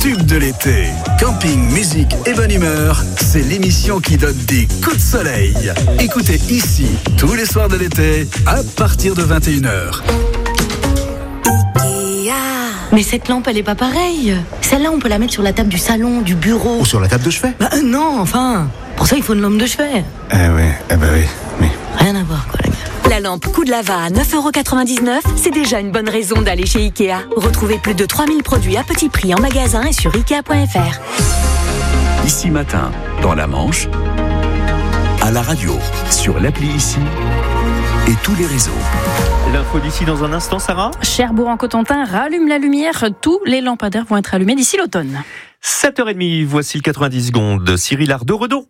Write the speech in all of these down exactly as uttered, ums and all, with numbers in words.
tubes de l'été. Camping, musique et bonne humeur, c'est l'émission qui donne des coups de soleil. Écoutez ici, tous les soirs de l'été, à partir de vingt et une heures. Mais cette lampe, elle est pas pareille. Celle-là, on peut la mettre sur la table du salon, du bureau. Ou sur la table de chevet. Bah euh, non, enfin. Pour ça, il faut une lampe de chevet. Eh ouais, eh bah oui, oui. Rien à voir, quoi, les gars. La lampe Coup de Lava à neuf euros quatre-vingt-dix-neuf, c'est déjà une bonne raison d'aller chez Ikea. Retrouvez plus de trois mille produits à petit prix en magasin et sur ikea point f r. Ici matin, dans la Manche, à la radio, sur l'appli Ici et tous les réseaux. L'info d'ici dans un instant, Sarah. Cherbourg-en-Cotentin rallume la lumière. Tous les lampadaires vont être allumés d'ici l'automne. sept heures trente, voici le quatre-vingt-dix secondes. Cyril Ardo-Redon.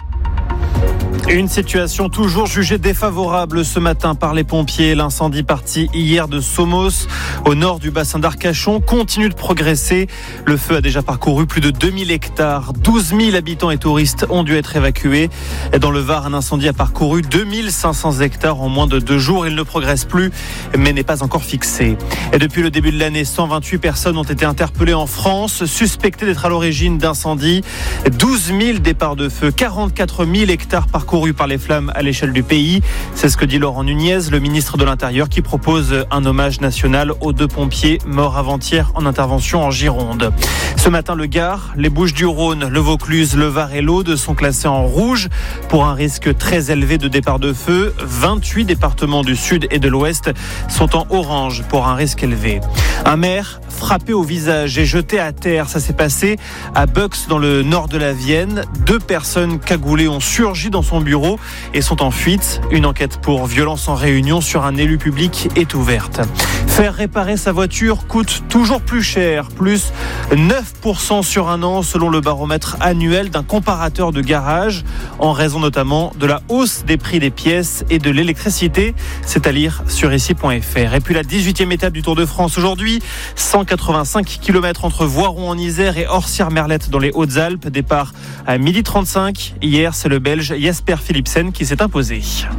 Une situation toujours jugée défavorable ce matin par les pompiers. L'incendie parti hier de Somos, au nord du bassin d'Arcachon, continue de progresser. Le feu a déjà parcouru plus de deux mille hectares. douze mille habitants et touristes ont dû être évacués. Dans le Var, un incendie a parcouru deux mille cinq cents hectares en moins de deux jours. Il ne progresse plus, mais n'est pas encore fixé. Et depuis le début de l'année, cent vingt-huit personnes ont été interpellées en France, suspectées d'être à l'origine d'incendies. douze mille départs de feu, quarante-quatre mille hectares parcourus par les flammes à l'échelle du pays. C'est ce que dit Laurent Nunez, le ministre de l'Intérieur, qui propose un hommage national aux deux pompiers morts avant-hier en intervention en Gironde. Ce matin, le Gard, les Bouches-du-Rhône, le Vaucluse, le Var et l'Aude sont classés en rouge pour un risque très élevé de départ de feu. vingt-huit départements du sud et de l'ouest sont en orange pour un risque élevé. Un maire frappé au visage et jeté à terre, ça s'est passé à Bux dans le nord de la Vienne. Deux personnes cagoulées ont surgi dans son bureau et sont en fuite. Une enquête pour violence en réunion sur un élu public est ouverte. Faire réparer sa voiture coûte toujours plus cher, plus neuf pour cent sur un an selon le baromètre annuel d'un comparateur de garage, en raison notamment de la hausse des prix des pièces et de l'électricité. C'est à lire sur ici point f r. Et puis la dix-huitième étape du Tour de France aujourd'hui, cent quatre-vingt-cinq kilomètres entre Voiron en Isère et Orsières-Merlette dans les Hautes-Alpes. Départ à midi trente-cinq. Hier, c'est le Belge Jesper Philipsen qui s'est imposé.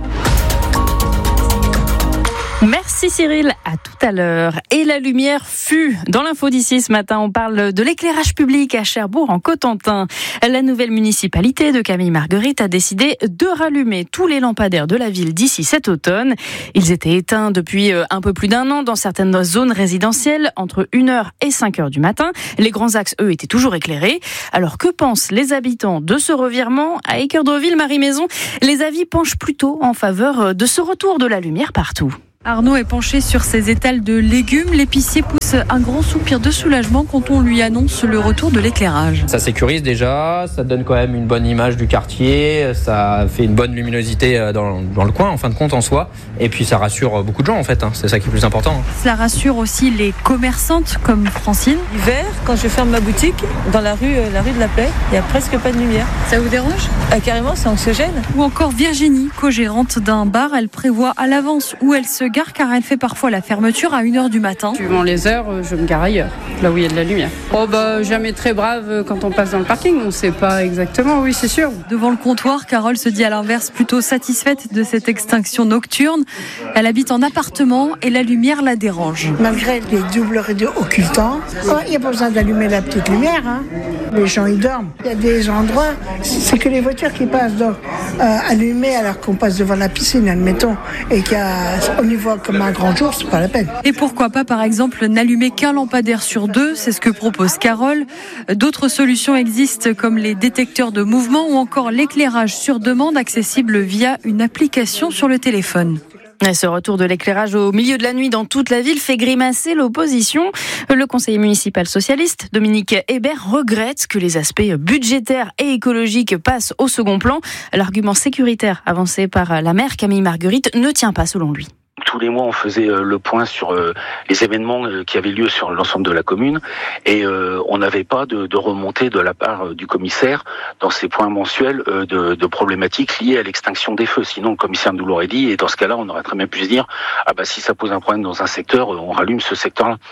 Merci Cyril, à tout à l'heure. Et la lumière fut dans l'info d'ici ce matin. On parle de l'éclairage public à Cherbourg en Cotentin. La nouvelle municipalité de Camille Marguerite a décidé de rallumer tous les lampadaires de la ville d'ici cet automne. Ils étaient éteints depuis un peu plus d'un an dans certaines zones résidentielles entre une heure et cinq heures du matin. Les grands axes, eux, étaient toujours éclairés. Alors que pensent les habitants de ce revirement? À Équeurdreville, Marie-Maison, les avis penchent plutôt en faveur de ce retour de la lumière partout. Arnaud est penché sur ses étals de légumes. L'épicier pousse un grand soupir de soulagement quand on lui annonce le retour de l'éclairage. Ça sécurise déjà, ça donne quand même une bonne image du quartier, ça fait une bonne luminosité dans, dans le coin en fin de compte en soi, et puis ça rassure beaucoup de gens en fait, hein. C'est ça qui est le plus important. Cela rassure aussi les commerçantes comme Francine. L'hiver, quand je ferme ma boutique, dans la rue, la rue de la Paix, il n'y a presque pas de lumière. Ça vous dérange ? Ah, carrément, c'est anxiogène. Ou encore Virginie, co-gérante d'un bar, elle prévoit à l'avance où elle se gare car elle fait parfois la fermeture à une heure du matin. Suivant les heures, je me gare ailleurs, là où il y a de la lumière. Oh bah jamais très brave quand on passe dans le parking, on ne sait pas exactement, oui c'est sûr. Devant le comptoir, Carole se dit à l'inverse plutôt satisfaite de cette extinction nocturne. Elle habite en appartement et la lumière la dérange. Malgré les doubles rideaux occultants, il n'y a pas besoin d'allumer la petite lumière, hein. Les gens y dorment. Il y a des endroits, c'est que les voitures qui passent donc euh, allumées alors qu'on passe devant la piscine, admettons, et qu'on y voit comme un grand jour, c'est pas la peine. Et pourquoi pas, par exemple, n'allumer qu'un lampadaire sur deux, c'est ce que propose Carole. D'autres solutions existent comme les détecteurs de mouvement ou encore l'éclairage sur demande accessible via une application sur le téléphone. Ce retour de l'éclairage au milieu de la nuit dans toute la ville fait grimacer l'opposition. Le conseiller municipal socialiste, Dominique Hébert, regrette que les aspects budgétaires et écologiques passent au second plan. L'argument sécuritaire avancé par la maire Camille Marguerite ne tient pas selon lui. Tous les mois, on faisait le point sur les événements qui avaient lieu sur l'ensemble de la commune et on n'avait pas de, de remontée de la part du commissaire dans ces points mensuels de, de problématiques liées à l'extinction des feux. Sinon, le commissaire nous l'aurait dit et dans ce cas-là, on aurait très bien pu se dire « Ah bah si ça pose un problème dans un secteur, on rallume ce secteur-là ».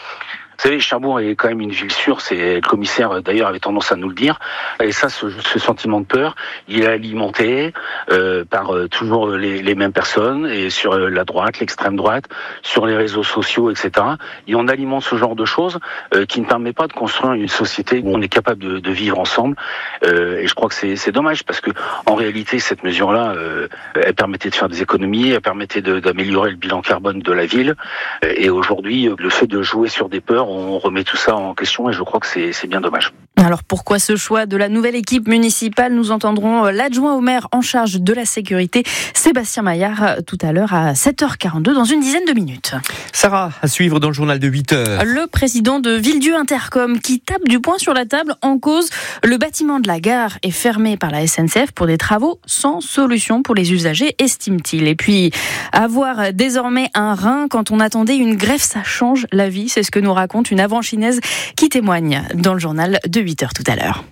Vous savez, Cherbourg est quand même une ville sûre, c'est le commissaire d'ailleurs avait tendance à nous le dire. Et ça, ce, ce sentiment de peur, il est alimenté euh, par euh, toujours les, les mêmes personnes, et sur euh, la droite, l'extrême droite, sur les réseaux sociaux, et cetera. Et on alimente ce genre de choses euh, qui ne permet pas de construire une société où on est capable de, de vivre ensemble. Euh, et je crois que c'est, c'est dommage, parce que en réalité, cette mesure-là, euh, elle permettait de faire des économies, elle permettait de, d'améliorer le bilan carbone de la ville. Et aujourd'hui, le fait de jouer sur des peurs, on remet tout ça en question, et je crois que c'est, c'est bien dommage. Alors pourquoi ce choix de la nouvelle équipe municipale? Nous entendrons l'adjoint au maire en charge de la sécurité, Sébastien Maillard, tout à l'heure à sept heures quarante-deux, dans une dizaine de minutes. Sarah, à suivre dans le journal de huit heures. Le président de Villedieu Intercom qui tape du poing sur la table en cause. Le bâtiment de la gare est fermé par la S N C F pour des travaux sans solution pour les usagers, estime-t-il. Et puis, avoir désormais un rein quand on attendait une greffe, ça change la vie. C'est ce que nous raconte une avranchinaise qui témoigne dans le journal de huit heures tout à l'heure.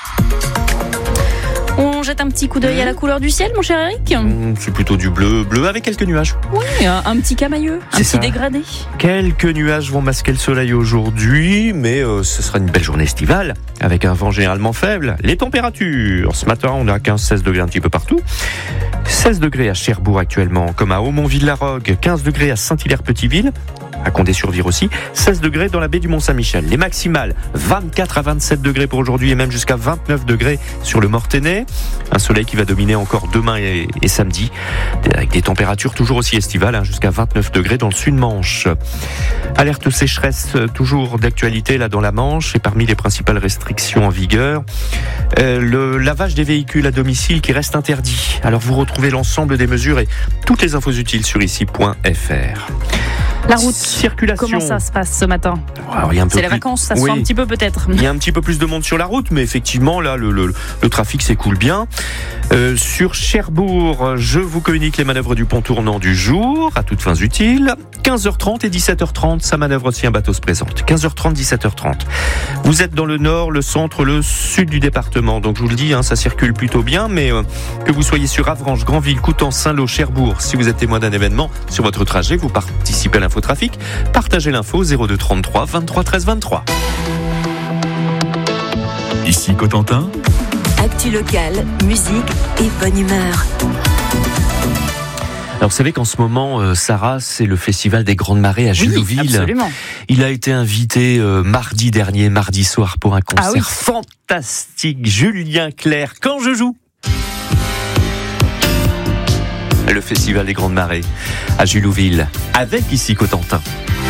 On jette un petit coup d'œil à la couleur du ciel, mon cher Eric. C'est plutôt du bleu, bleu avec quelques nuages. Oui, un, un petit camailleux, un C'est petit ça. dégradé. Quelques nuages vont masquer le soleil aujourd'hui, mais euh, ce sera une belle journée estivale, avec un vent généralement faible. Les températures, ce matin, on est à quinze à seize degrés un petit peu partout. seize degrés à Cherbourg actuellement, comme à Aumont-Ville-la-Rogue, quinze degrés à Saint-Hilaire-Petiteville, à Condé-sur-Vire aussi, seize degrés dans la baie du Mont-Saint-Michel. Les maximales, vingt-quatre à vingt-sept degrés pour aujourd'hui et même jusqu'à vingt-neuf degrés sur le Mortainais. Un soleil qui va dominer encore demain et, et samedi, avec des températures toujours aussi estivales, hein, jusqu'à vingt-neuf degrés dans le sud-Manche. Alerte sécheresse toujours d'actualité là dans la Manche, et parmi les principales restrictions en vigueur, euh, le lavage des véhicules à domicile qui reste interdit. Alors vous retrouvez l'ensemble des mesures et toutes les infos utiles sur ici point f r. La route, circulation. Comment ça se passe ce matin? Alors, il y a un peu C'est les plus... vacances, ça se oui. sent un petit peu peut-être. Il y a un petit peu plus de monde sur la route, mais effectivement, là, le, le, le trafic s'écoule bien. Euh, sur Cherbourg, je vous communique les manœuvres du pont tournant du jour, à toutes fins utiles. quinze heures trente et dix-sept heures trente, sa manœuvre si un bateau se présente. quinze heures trente, dix-sept heures trente. Vous êtes dans le nord, le centre, le sud du département. Donc, je vous le dis, hein, ça circule plutôt bien, mais euh, que vous soyez sur Avranches, Granville, Coutances, Saint-Lô, Cherbourg, si vous êtes témoin d'un événement sur votre trajet, vous participez à l'infotrafic, partagez l'info zéro deux trente-trois vingt-trois treize vingt-trois. Ici Cotentin. Actu locale, musique et bonne humeur. Alors vous savez qu'en ce moment, euh, Sarah, c'est le festival des Grandes Marées à Jullouville. Oui, absolument. Il a été invité euh, mardi dernier, mardi soir, pour un concert Ah oui. fantastique. Julien Clerc, Quand je joue. Le festival des Grandes Marées à Jullouville, avec ici Cotentin.